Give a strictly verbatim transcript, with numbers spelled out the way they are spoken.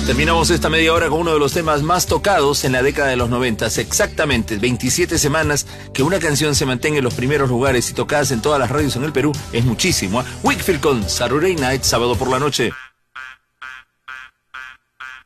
Terminamos esta media hora con uno de los temas más tocados en la década de los noventas. Exactamente veintisiete semanas que una canción se mantenga en los primeros lugares y tocadas en todas las radios en el Perú es muchísimo, ¿eh? Whitfield con Saturday Night, sábado por la noche.